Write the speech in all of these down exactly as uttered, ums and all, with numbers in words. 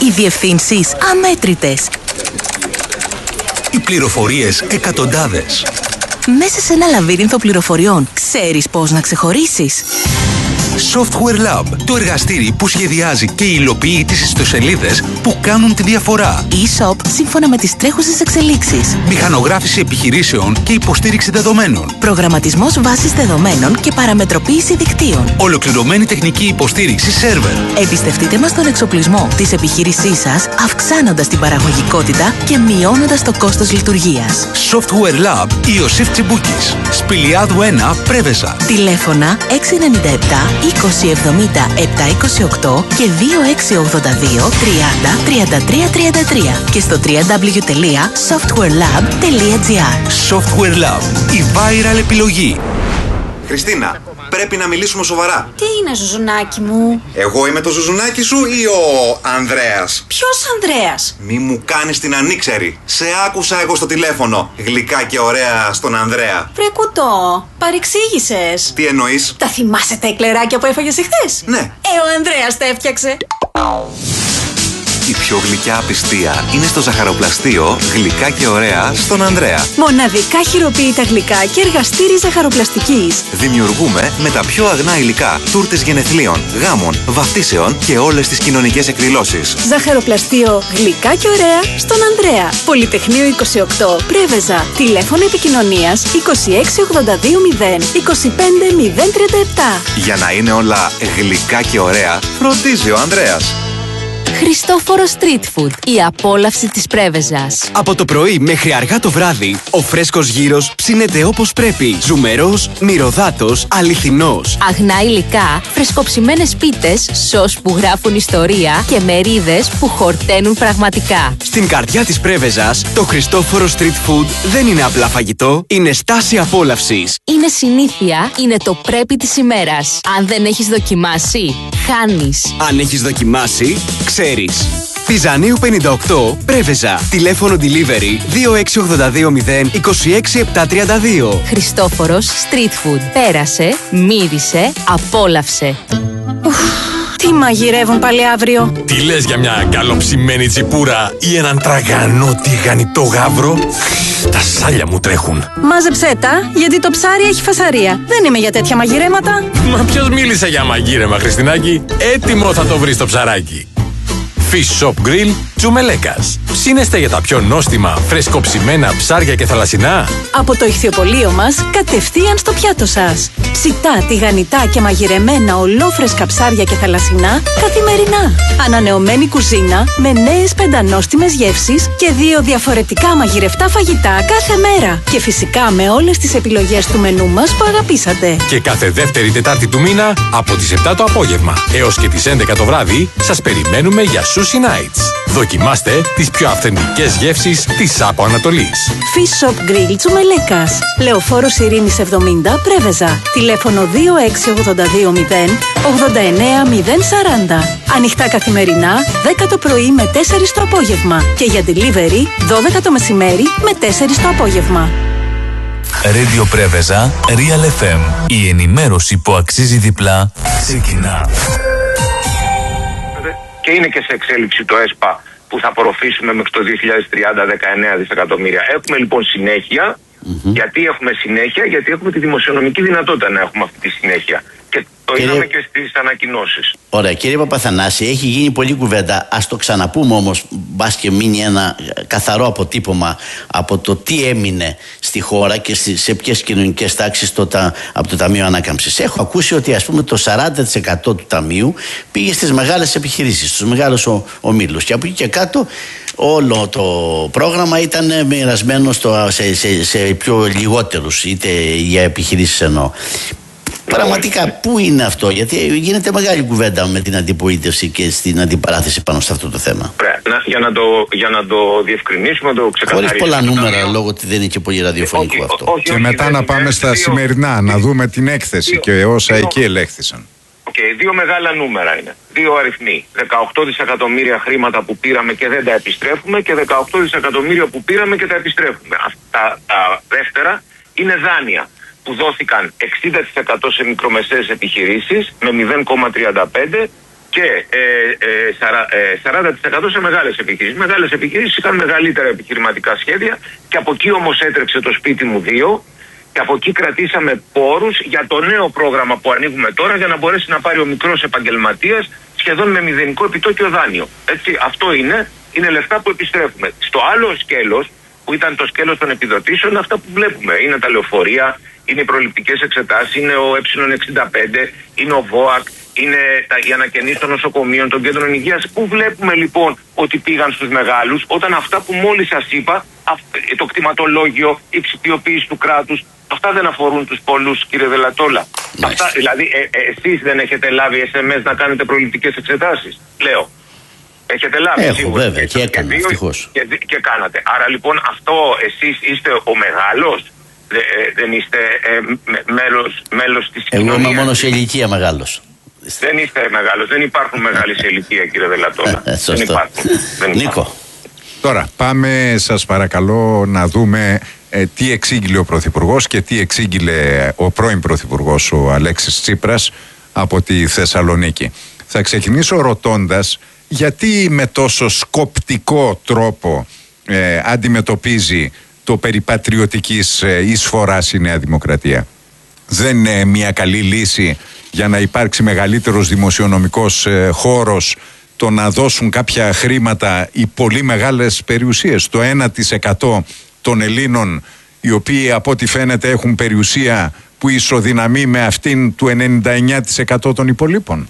Οι διευθύνσεις αμέτρητες. Οι πληροφορίες εκατοντάδες. Μέσα σε ένα λαβύρινθο πληροφοριών, ξέρεις πώς να ξεχωρίσεις? Software Lab, το εργαστήρι που σχεδιάζει και υλοποιεί τις ιστοσελίδες που κάνουν τη διαφορά. E-shop σύμφωνα με τις τρέχουσες εξελίξεις. Μηχανογράφηση επιχειρήσεων και υποστήριξη δεδομένων. Προγραμματισμός βάσης δεδομένων και παραμετροποίηση δικτύων. Ολοκληρωμένη τεχνική υποστήριξη σερβερ. Εμπιστευτείτε μας τον εξοπλισμό της επιχείρησής σας, αυξάνοντας την παραγωγικότητα και μειώνοντας το κόστος λειτουργίας. Software Lab Ιωσήφ Τσιμπούκης. Σπηλιάδου ένα, Πρέβεζα. Τηλέφωνα έξι εννιά επτά είκοσι εβδομήντα επτακόσια είκοσι οκτώ και δύο έξι ογδόντα δύο τριάντα τριάντα τρία τριάντα τρία και στο double-u double-u double-u τελεία software lab τελεία gr. Software Lab, η viral επιλογή. Χριστίνα, πρέπει να μιλήσουμε σοβαρά. Τι είναι, Ζουζουνάκι μου? Εγώ είμαι το Ζουζουνάκι σου ή ο Ανδρέας? Ποιος Ανδρέας? Μη μου κάνεις την ανήξερη. Σε άκουσα εγώ στο τηλέφωνο. Γλυκά και ωραία στον Ανδρέα. Βρε κουτό, παρεξήγησες. Τι εννοείς? Τα θυμάσαι τα εκλεράκια που έφαγες εχθές? Ναι. Ε, ο Ανδρέας τα έφτιαξε. Η πιο γλυκιά απιστία είναι στο ζαχαροπλαστείο Γλυκά και ωραία στον Ανδρέα. Μοναδικά χειροποίητα γλυκά και εργαστήρι ζαχαροπλαστικής. Δημιουργούμε με τα πιο αγνά υλικά τούρτες γενεθλίων, γάμων, βαφτίσεων και όλες τις κοινωνικές εκδηλώσεις. Ζαχαροπλαστείο Γλυκά και ωραία στον Ανδρέα. Πολυτεχνείο είκοσι οκτώ, Πρέβεζα. Τηλέφωνο επικοινωνίας είκοσι έξι ογδόντα δύο μηδέν είκοσι πέντε μηδέν τριάντα επτά. Για να είναι όλα γλυκά και ωραία, φροντίζει ο Ανδρέας. Χριστόφορο Street Food, η απόλαυση της Πρέβεζας. Από το πρωί μέχρι αργά το βράδυ, ο φρέσκος γύρος ψήνεται όπως πρέπει. Ζουμερός, μυρωδάτος, αληθινός. Αγνά υλικά, φρεσκοψημένες πίτες, σως που γράφουν ιστορία και μερίδες που χορταίνουν πραγματικά. Στην καρδιά της Πρέβεζας, το Χριστόφορο Street Food δεν είναι απλά φαγητό, είναι στάση απόλαυσης. Είναι συνήθεια, είναι το πρέπει της ημέρας. Αν δεν έχεις δοκιμάσει, χάνεις. Αν έχεις δοκιμάσει, ξέρεις. Πιζανίου πενήντα οκτώ, Πρέβεζα. Τηλέφωνο delivery δύο έξι ογδόντα δύο μηδέν είκοσι έξι επτακόσια τριάντα δύο. Χριστόφορος Street Food. Πέρασε, μύρισε, απόλαυσε. Ουφ, τι μαγειρεύουν πάλι αύριο? Τι λες για μια καλοψημένη τσιπούρα ή έναν τραγανό τηγανιτό γάβρο? Τα σάλια μου τρέχουν. Μάζεψέ τα, γιατί το ψάρι έχει φασαρία. Δεν είμαι για τέτοια μαγειρέματα. Μα ποιος μίλησε για μαγείρεμα, Χριστινάκη? Έτοιμο θα το βρεις το ψαράκι. Fish Shop Grill Τσουμελέκας. Ψήνεστε για τα πιο νόστιμα, φρεσκοψημένα ψάρια και θαλασσινά? Από το ηχθιοπωλείο μας, κατευθείαν στο πιάτο σας. Ψητά, τηγανιτά και μαγειρεμένα ολόφρεσκα ψάρια και θαλασσινά καθημερινά. Ανανεωμένη κουζίνα με νέες πεντανόστιμες γεύσεις και δύο διαφορετικά μαγειρευτά φαγητά κάθε μέρα. Και φυσικά με όλες τις επιλογές του μενού μας που αγαπήσατε. Και κάθε δεύτερη Τετάρτη του μήνα από τις επτά το απόγευμα έως και τις έντεκα το βράδυ σας περιμένουμε για Sushi Nights. Δοκιμάστε τις πιο αυθεντικές γεύσεις της Άπο Ανατολής. Fish Shop Grill Τσουμελέκας. Λεωφόρος Ειρήνης εβδομήντα, Πρέβεζα. Τηλέφωνο δύο έξι ογδόντα δύο μηδέν ογδόντα εννέα μηδέν σαράντα. Ανοιχτά καθημερινά, δέκα το πρωί με τέσσερις το απόγευμα. Και για delivery, δώδεκα το μεσημέρι με τέσσερις το απόγευμα. Radio Πρέβεζα, Real εφ εμ. Η ενημέρωση που αξίζει διπλά ξεκινά. Και είναι και σε εξέλιξη το ΕΣΠΑ που θα απορροφήσουμε μέχρι το δύο χιλιάδες τριάντα δεκαεννέα δισεκατομμύρια. Έχουμε λοιπόν συνέχεια. Mm-hmm. Γιατί έχουμε συνέχεια? Γιατί έχουμε τη δημοσιονομική δυνατότητα να έχουμε αυτή τη συνέχεια. Και το κύριε... είδαμε και στις ανακοινώσεις. Ωραία, κύριε Παπαθανάση, έχει γίνει πολλή κουβέντα. Ας το ξαναπούμε όμως, μπας και μείνει ένα καθαρό αποτύπωμα από το τι έμεινε στη χώρα και σε ποιες κοινωνικές τάξεις το, από το Ταμείο Ανάκαμψης. Έχω ακούσει ότι ας πούμε το σαράντα τοις εκατό του Ταμείου πήγε στις μεγάλες επιχειρήσεις, στους μεγάλους ομίλους. Και από εκεί και κάτω όλο το πρόγραμμα ήταν μοιρασμένο στο, σε, σε, σε πιο λιγότερους, είτε για επιχειρήσεις εννοώ. Πραγματικά, πού είναι αυτό? Γιατί γίνεται μεγάλη κουβέντα με την αντιπολίτευση και στην αντιπαράθεση πάνω σε αυτό το θέμα. Ωραία. Για να το, για να το διευκρινίσουμε, να το ξεκαθαρίσουμε. Χωρίς πολλά νούμερα, ταμείο... λόγω ότι δεν είναι και πολύ ραδιοφωνικό όχι, αυτό. Όχι, και όχι, μετά όχι, να πάμε στα δύο, σημερινά, δύο, να δούμε την έκθεση δύο, και όσα δύο, εκεί ελέγχθησαν. Okay, δύο μεγάλα νούμερα είναι. Δύο αριθμοί. δεκαοκτώ δισεκατομμύρια χρήματα που πήραμε και δεν τα επιστρέφουμε και δεκαοκτώ δισεκατομμύρια που πήραμε και τα επιστρέφουμε. Αυτά τα δεύτερα είναι δάνεια που δόθηκαν εξήντα τοις εκατό σε μικρομεσαίες επιχειρήσεις με μηδέν κόμμα τριάντα πέντε και ε, ε, σαρα, ε, σαράντα τοις εκατό σε μεγάλες επιχειρήσεις. Μεγάλες επιχειρήσεις είχαν μεγαλύτερα επιχειρηματικά σχέδια και από εκεί όμως έτρεξε το σπίτι μου δύο και από εκεί κρατήσαμε πόρους για το νέο πρόγραμμα που ανοίγουμε τώρα για να μπορέσει να πάρει ο μικρός επαγγελματίας σχεδόν με μηδενικό επιτόκιο δάνειο. Έτσι, αυτό είναι, είναι λεφτά που επιστρέφουμε. Στο άλλο σκέλος, που ήταν το σκέλος των επιδοτήσεων, αυτά που βλέπουμε. Είναι τα λεωφορεία, είναι οι προληπτικές εξετάσεις, είναι ο ε εξήντα πέντε, είναι ο ΒΟΑΚ, είναι τα, οι ανακαινήσεις των νοσοκομείων, των κέντρων υγείας. Πού βλέπουμε λοιπόν ότι πήγαν στους μεγάλους, όταν αυτά που μόλις σας είπα, το κτηματολόγιο, η ψηφιοποίηση του κράτους, αυτά δεν αφορούν τους πολλούς, κύριε Δελατόλα. Αυτά, δηλαδή, ε, ε, εσείς δεν έχετε λάβει ες εμ ες να κάνετε προληπτικές εξετάσεις, λέω. Έχετε λάβει? Έχω σίγουρα. βέβαια και έκανα, ευτυχώς. Και, και κάνατε. Άρα λοιπόν αυτό εσείς είστε ο μεγάλος, δε, ε, δεν είστε ε, με, μέλος, μέλος της κοινωνίας. Εγώ είμαι μόνο σε ηλικία μεγάλος. Δεν είστε μεγάλος, δεν υπάρχουν μεγάλοι σε ηλικία, κύριε Δελατόλα. δεν υπάρχουν. δεν Νίκο. Τώρα πάμε, σας παρακαλώ, να δούμε ε, τι εξήγηλε ο Πρωθυπουργός και τι εξήγηλε ο πρώην Πρωθυπουργός ο Αλέξης Τσίπρας από τη Θεσσαλονίκη. Θα ξεκινήσω ρωτώντας γιατί με τόσο σκοπτικό τρόπο ε, αντιμετωπίζει το περί πατριωτικής ε, εισφοράς η Νέα Δημοκρατία. Δεν είναι μια καλή λύση για να υπάρξει μεγαλύτερος δημοσιονομικός ε, χώρος το να δώσουν κάποια χρήματα οι πολύ μεγάλες περιουσίες, το ένα τοις εκατό των Ελλήνων, οι οποίοι από ό,τι φαίνεται έχουν περιουσία που ισοδυναμεί με αυτήν του ενενήντα εννέα τοις εκατό των υπολείπων.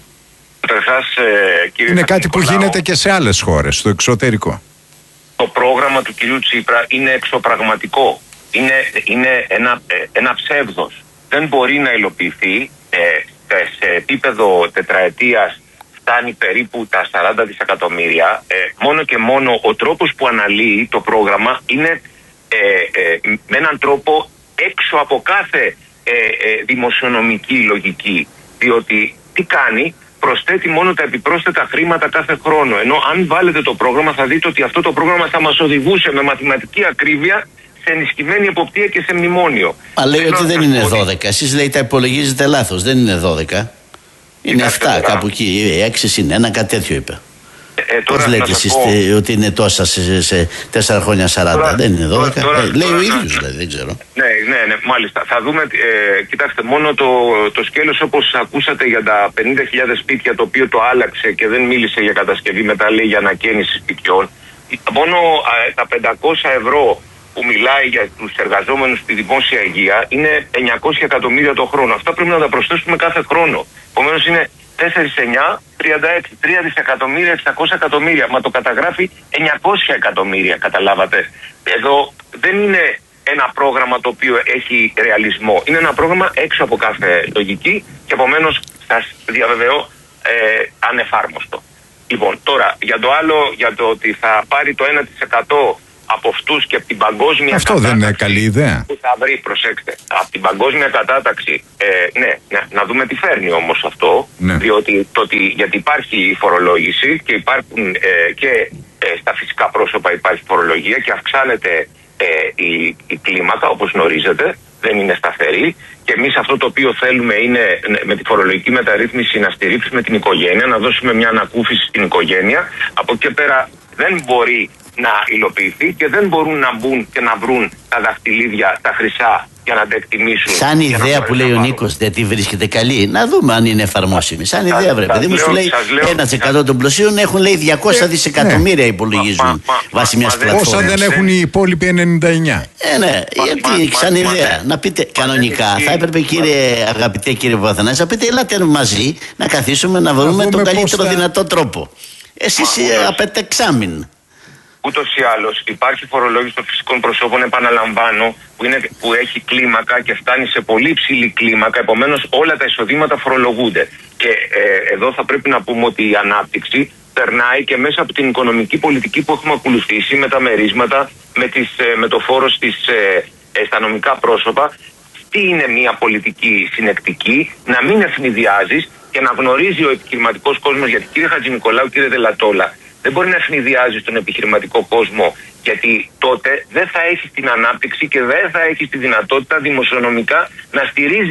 Ε, κύριε είναι κάτι που γίνεται και σε άλλες χώρες, στο εξωτερικό. Το πρόγραμμα του κυρίου Τσίπρα είναι εξωπραγματικό. Είναι, είναι ένα, ένα ψεύδος. Δεν μπορεί να υλοποιηθεί. Ε, σε επίπεδο τετραετίας φτάνει περίπου τα σαράντα δισεκατομμύρια. Ε, μόνο και μόνο ο τρόπος που αναλύει το πρόγραμμα είναι ε, ε, με έναν τρόπο έξω από κάθε ε, ε, δημοσιονομική λογική. Διότι τι κάνει? Προσθέτει μόνο τα επιπρόσθετα χρήματα κάθε χρόνο. Ενώ αν βάλετε το πρόγραμμα θα δείτε ότι αυτό το πρόγραμμα θα μας οδηγούσε με μαθηματική ακρίβεια σε ενισχυμένη εποπτεία και σε μνημόνιο. Μα λέει ότι δεν είναι δώδεκα. Εσείς λέει τα υπολογίζετε λάθος. Δεν είναι δώδεκα. Είναι εφτά κάπου εκεί. έξι συν ένα, κάτι τέτοιο είπε. Ε, Πώς λέτε εσείς πω... ότι είναι τόσα σε, σε τέσσερα χρόνια σαράντα? Τώρα, δεν είναι δώδεκα. Τώρα, ε, λέει τώρα, ο ίδιος δηλαδή, δεν ξέρω. Ναι, ναι, ναι, μάλιστα. Θα δούμε, ε, κοιτάξτε, μόνο το, το σκέλος όπως ακούσατε για τα πενήντα χιλιάδες σπίτια, το οποίο το άλλαξε και δεν μίλησε για κατασκευή, μετά λέει για ανακαίνιση σπιτιών. Μόνο ε, τα πεντακόσια ευρώ που μιλάει για τους εργαζόμενους στη δημόσια υγεία είναι εννιακόσια εκατομμύρια το χρόνο. Αυτά πρέπει να τα προσθέσουμε κάθε χρόνο. Επομένως είναι τέσσερα, εννιά, τριάντα έξι, τρία δισεκατομμύρια, εξακόσια εκατομμύρια. Μα το καταγράφει εννιακόσια εκατομμύρια, καταλάβατε. Εδώ δεν είναι ένα πρόγραμμα το οποίο έχει ρεαλισμό. Είναι ένα πρόγραμμα έξω από κάθε λογική και επομένως σας διαβεβαιώ ε, ανεφάρμοστο. Λοιπόν, τώρα για το άλλο, για το ότι θα πάρει το ένα τοις εκατό από αυτούς και από την παγκόσμια αυτό κατάταξη. Δεν είναι καλή ιδέα. Που θα βρει, προσέξτε, από την παγκόσμια κατάταξη, ε, ναι, να, να δούμε τι φέρνει όμως αυτό, ναι. Διότι το ότι, γιατί υπάρχει η φορολόγηση και υπάρχουν ε, και ε, στα φυσικά πρόσωπα υπάρχει φορολογία και αυξάνεται ε, η, η κλίμακα, όπως γνωρίζετε, δεν είναι σταθερή. Και εμείς αυτό το οποίο θέλουμε είναι με τη φορολογική μεταρρύθμιση να στηρίξουμε την οικογένεια, να δώσουμε μια ανακούφιση στην οικογένεια. Από εκεί πέρα δεν μπορεί να υλοποιηθεί και δεν μπορούν να μπουν και να βρουν τα δαχτυλίδια, τα χρυσά για να τα εκτιμήσουν. Σαν ιδέα που λέει ο Νίκος, δεν τη βρίσκεται καλή. Να δούμε αν είναι εφαρμόσιμη. Σαν σας, ιδέα, βρε παιδί μου, σου λέει ένα τοις εκατό των πλουσίων έχουν λέει διακόσια δισεκατομμύρια υπολογίζουν βάσει μια πλατφόρμα. Όσα δεν έχουν οι υπόλοιποι ενενήντα εννέα. Ε, ναι, γιατί σαν ιδέα. Να πείτε, κανονικά θα έπρεπε, κύριε αγαπητέ κύριε Παπαθανάση, να πείτε, ελάτε μαζί να καθίσουμε να βρούμε τον καλύτερο δυνατό τρόπο. Εσείς απαιτείτε εξάμην. Ούτως ή άλλως υπάρχει φορολόγηση των φυσικών προσώπων, επαναλαμβάνω, που, είναι, που έχει κλίμακα και φτάνει σε πολύ ψηλή κλίμακα, επομένως όλα τα εισοδήματα φορολογούνται. Και ε, εδώ θα πρέπει να πούμε ότι η ανάπτυξη περνάει και μέσα από την οικονομική πολιτική που έχουμε ακολουθήσει, με τα μερίσματα, με, τις, ε, με το φόρο στις, ε, ε, στα νομικά πρόσωπα. Τι είναι μια πολιτική συνεκτική, να μην ευνηδιάζεις και να γνωρίζει ο επιχειρηματικός κόσμος, γιατί κύριε Χατζηνικολάου, κύριε Δελατόλα, δεν μπορεί να ευνηδιάζει τον επιχειρηματικό κόσμο, γιατί τότε δεν θα έχει την ανάπτυξη και δεν θα έχει τη δυνατότητα δημοσιονομικά να στηρίζει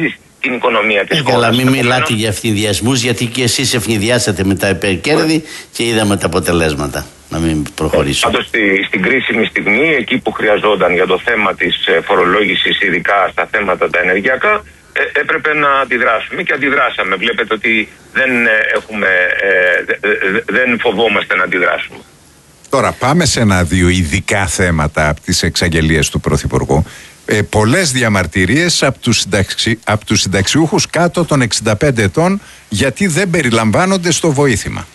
την οικονομία της χώρας. Αλλά μην μιλάτε για ευνηδιασμούς, γιατί και εσείς ευνηδιάσατε με τα υπερκέρδη και είδαμε τα αποτελέσματα. Να μην προχωρήσω. Πάντως στη, στην κρίσιμη στιγμή, εκεί που χρειαζόταν για το θέμα της φορολόγησης, ειδικά στα θέματα τα ενεργειακά, ε, έπρεπε να αντιδράσουμε και αντιδράσαμε. Βλέπετε ότι δεν, έχουμε, ε, δε, δεν φοβόμαστε να αντιδράσουμε. Τώρα πάμε σε ένα-δύο ειδικά θέματα από τις εξαγγελίες του Πρωθυπουργού. Ε, πολλές διαμαρτυρίες από τους, συνταξι... από τους συνταξιούχους κάτω των εξήντα πέντε ετών, γιατί δεν περιλαμβάνονται στο βοήθημα.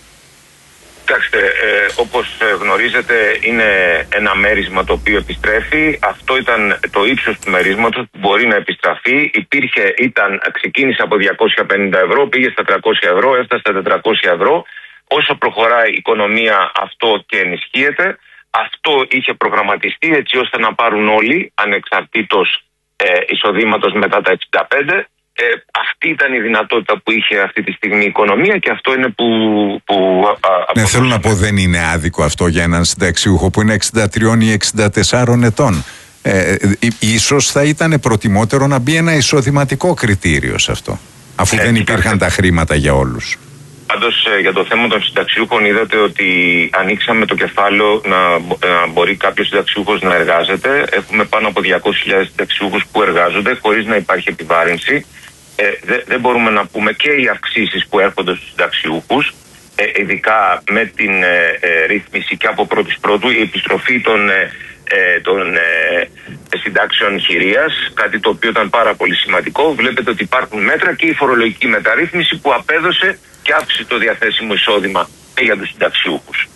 Κοιτάξτε, ε, όπως γνωρίζετε, είναι ένα μέρισμα το οποίο επιστρέφει. Αυτό ήταν το ύψος του μερίσματος που μπορεί να επιστραφεί. Υπήρχε, ήταν, ξεκίνησε από διακόσια πενήντα ευρώ, πήγε στα τριακόσια ευρώ, έφτασε στα τετρακόσια ευρώ. Όσο προχωράει η οικονομία, αυτό και ενισχύεται. Αυτό είχε προγραμματιστεί έτσι ώστε να πάρουν όλοι, ανεξαρτήτως ε, εισοδήματος μετά τα εξήντα πέντε. Ε, αυτή ήταν η δυνατότητα που είχε αυτή τη στιγμή η οικονομία και αυτό είναι που... που α, α, ναι, θέλω να πω, δεν είναι άδικο αυτό για έναν συνταξιούχο που είναι εξήντα τρία ή εξήντα τέσσερα ετών. Ε, ίσως θα ήταν προτιμότερο να μπει ένα εισοδηματικό κριτήριο σε αυτό, αφού ε, δεν υπήρχαν τα χρήματα για όλους. Πάντως για το θέμα των συνταξιούχων είδατε ότι ανοίξαμε το κεφάλαιο να, να μπορεί κάποιος συνταξιούχος να εργάζεται. Έχουμε πάνω από διακόσιες χιλιάδες συνταξιούχους που εργάζονται χωρίς να υπάρχει επιβάρυνση. Ε, δε, δεν μπορούμε να πούμε και οι αυξήσεις που έρχονται στους συνταξιούχους, ε, ειδικά με την ε, ε, ρύθμιση και από πρώτης πρώτου, η επιστροφή των, ε, ε, των ε, συντάξεων χειρίας, κάτι το οποίο ήταν πάρα πολύ σημαντικό. Βλέπετε ότι υπάρχουν μέτρα και η φορολογική μεταρρύθμιση που απέδωσε και αύξησε το διαθέσιμο εισόδημα και για τους συνταξιούχους.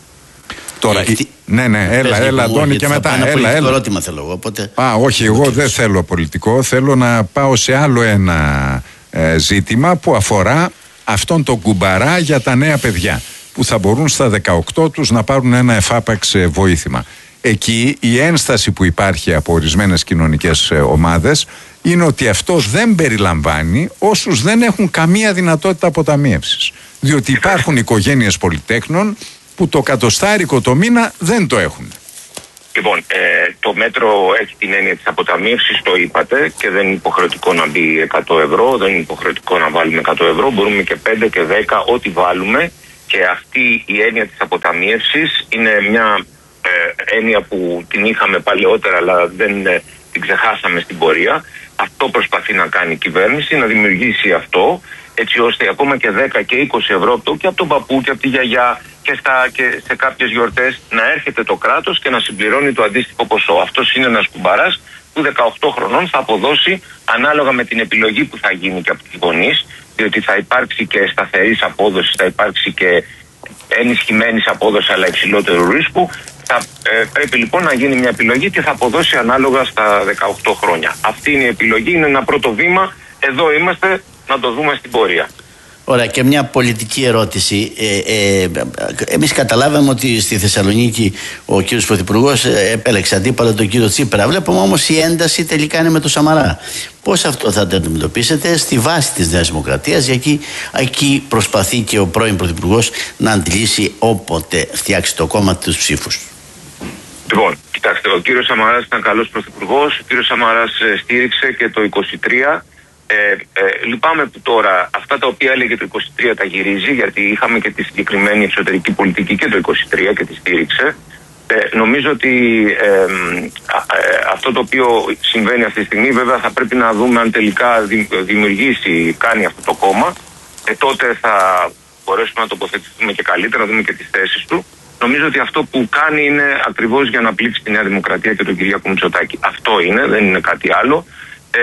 Τώρα, η... ναι, ναι, έλα, Πες, έλα, Αντώνη, και μετά. Ένα έλα, πολιτικό έλα. ερώτημα θέλω εγώ. Οπότε... Α, όχι, εγώ δεν θέλω πολιτικό. Θέλω να πάω σε άλλο ένα ε, ζήτημα που αφορά αυτόν τον κουμπαρά για τα νέα παιδιά, που θα μπορούν στα δεκαοκτώ τους να πάρουν ένα εφάπαξ βοήθημα. Εκεί η ένσταση που υπάρχει από ορισμένες κοινωνικές ομάδες είναι ότι αυτό δεν περιλαμβάνει όσους δεν έχουν καμία δυνατότητα αποταμίευσης. Διότι υπάρχουν οικογένειες πολυτέχνων που το κατοστάρικο το μήνα δεν το έχουν. Λοιπόν, ε, το μέτρο έχει την έννοια της αποταμίευσης, το είπατε, και δεν είναι υποχρεωτικό να μπει εκατό ευρώ, δεν είναι υποχρεωτικό να βάλουμε εκατό ευρώ, μπορούμε και πέντε και δέκα, ό,τι βάλουμε. Και αυτή η έννοια της αποταμίευσης είναι μια ε, έννοια που την είχαμε παλαιότερα, αλλά δεν ε, την ξεχάσαμε στην πορεία. Αυτό προσπαθεί να κάνει η κυβέρνηση, να δημιουργήσει αυτό, έτσι ώστε ακόμα και δέκα και είκοσι ευρώ και από τον παππού και από τη γιαγιά και, στα, και σε κάποιες γιορτές να έρχεται το κράτος και να συμπληρώνει το αντίστοιχο ποσό. Αυτός είναι ένας κουμπαράς που δεκαοκτώ χρονών θα αποδώσει ανάλογα με την επιλογή που θα γίνει και από τους γονείς, διότι θα υπάρξει και σταθερής απόδοση, θα υπάρξει και ενισχυμένης απόδοση αλλά υψηλότερου ρίσκου. Θα ε, πρέπει λοιπόν να γίνει μια επιλογή και θα αποδώσει ανάλογα στα δεκαοκτώ χρόνια. Αυτή είναι η επιλογή, είναι ένα πρώτο βήμα. Εδώ είμαστε να το δούμε στην πορεία. Ωραία, και μια πολιτική ερώτηση. Ε, ε, εμείς καταλάβαμε ότι στη Θεσσαλονίκη ο κύριος Πρωθυπουργός επέλεξε αντίπαλο τον κύριο Τσίπρα. Βλέπουμε όμως η ένταση τελικά είναι με τον Σαμαρά. Πώς αυτό θα το αντιμετωπίσετε στη βάση της Νέας Δημοκρατίας, γιατί εκεί προσπαθεί και ο πρώην Πρωθυπουργός να αντιλήσει όποτε φτιάξει το κόμμα τους ψήφους. Λοιπόν, κοιτάξτε, ο κύριος Σαμαράς ήταν καλός πρωθυπουργός, ο κύριος Σαμαράς στήριξε και το είκοσι τρία. Ε, ε, λυπάμαι που τώρα αυτά τα οποία έλεγε το είκοσι τρία τα γυρίζει, γιατί είχαμε και τη συγκεκριμένη εξωτερική πολιτική και το είκοσι τρία και τη στήριξε. Ε, νομίζω ότι ε, ε, αυτό το οποίο συμβαίνει αυτή τη στιγμή, βέβαια θα πρέπει να δούμε αν τελικά δημιουργήσει, κάνει αυτό το κόμμα. Ε, τότε θα μπορέσουμε να τοποθετηθούμε και καλύτερα, να δούμε και τις θέσεις του. Νομίζω ότι αυτό που κάνει είναι ακριβώς για να πλήξει τη Νέα Δημοκρατία και τον Κυριάκο Μητσοτάκη. Αυτό είναι, δεν είναι κάτι άλλο. Ε,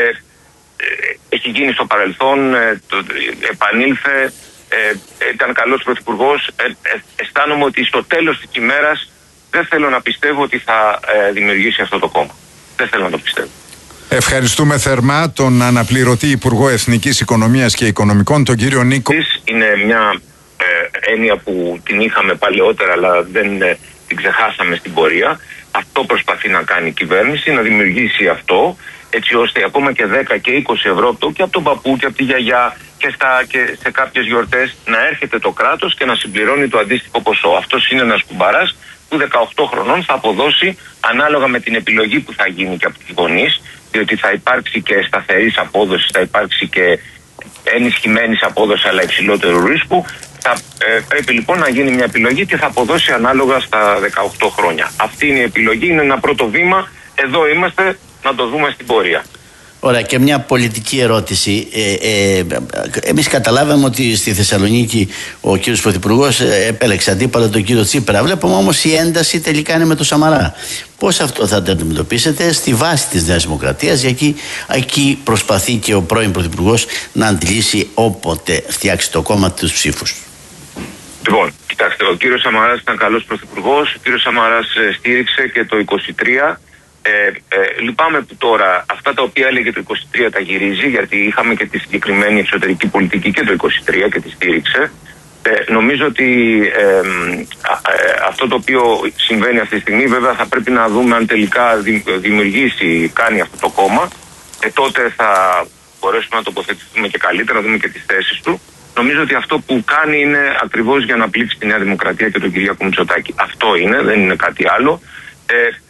έχει γίνει στο παρελθόν, ε, το, επανήλθε, ε, ήταν καλός πρωθυπουργός. Ε, ε, αισθάνομαι ότι στο τέλος της ημέρας δεν θέλω να πιστεύω ότι θα ε, δημιουργήσει αυτό το κόμμα. Δεν θέλω να το πιστεύω. Ευχαριστούμε θερμά τον αναπληρωτή Υπουργό Εθνικής Οικονομίας και Οικονομικών, τον κύριο Νίκο. Είναι μια ε, έννοια που την είχαμε παλαιότερα, αλλά δεν ε, την ξεχάσαμε στην πορεία. Αυτό προσπαθεί να κάνει η κυβέρνηση, να δημιουργήσει αυτό, έτσι ώστε ακόμα και δέκα και είκοσι ευρώ και από τον παππού και από τη γιαγιά και, στα, και σε κάποιες γιορτές να έρχεται το κράτος και να συμπληρώνει το αντίστοιχο ποσό. Αυτός είναι ένας κουμπαράς που δεκαοκτώ χρονών θα αποδώσει ανάλογα με την επιλογή που θα γίνει και από τους γονείς, διότι θα υπάρξει και σταθερής απόδοσης, θα υπάρξει και ενισχυμένης απόδοση αλλά υψηλότερου ρίσκου. Θα ε, πρέπει λοιπόν να γίνει μια επιλογή και θα αποδώσει ανάλογα στα δεκαοκτώ χρόνια. Αυτή είναι η επιλογή, είναι ένα πρώτο βήμα. Εδώ είμαστε να το δούμε στην πορεία. Ωραία, και μια πολιτική ερώτηση. Ε, ε, εμείς καταλάβαμε ότι στη Θεσσαλονίκη ο κύριος Πρωθυπουργός επέλεξε αντίπαλο τον κύριο Τσίπρα. Βλέπουμε όμως η ένταση τελικά είναι με τον Σαμαρά. Πώς αυτό θα το αντιμετωπίσετε στη βάση της Νέας Δημοκρατίας, γιατί εκεί προσπαθεί και ο πρώην Πρωθυπουργός να αντιλήσει όποτε φτιάξει το κόμμα τους ψήφους. Λοιπόν, κοιτάξτε, ο κύριος Σαμαράς ήταν καλός πρωθυπουργός, ο κύριος Σαμαράς στήριξε και το είκοσι τρία. Ε, ε, λυπάμαι που τώρα αυτά τα οποία έλεγε το είκοσι τρία τα γυρίζει, γιατί είχαμε και τη συγκεκριμένη εξωτερική πολιτική και το είκοσι τρία και τη στήριξε. Ε, νομίζω ότι ε, ε, αυτό το οποίο συμβαίνει αυτή τη στιγμή, βέβαια θα πρέπει να δούμε αν τελικά δημιουργήσει, κάνει αυτό το κόμμα. Ε, τότε θα μπορέσουμε να τοποθετηθούμε και καλύτερα, να δούμε και τις θέσεις του. Νομίζω ότι αυτό που κάνει είναι ακριβώς για να πλήξει τη Νέα Δημοκρατία και τον Κυριάκο Μητσοτάκη. Αυτό είναι, δεν είναι κάτι άλλο. Ε,